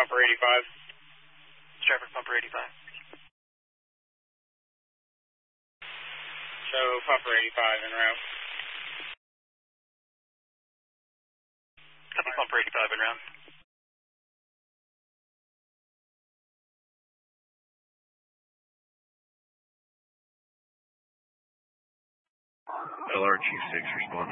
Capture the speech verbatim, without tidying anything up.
Pumper eighty-five. Traffic Pumper eighty-five. Show Pumper eighty-five en route. Copy Pumper eighty-five en route. L R Chief six responding.